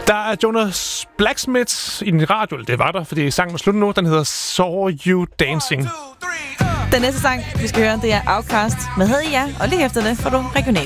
Der er Jonas Blacksmith i din radio. Det var der, fordi sangen er slut nu. Den hedder Saw You Dancing. Den næste sang, vi skal høre, det er Outkast med Havde I Ja, og lige efter det får du regional.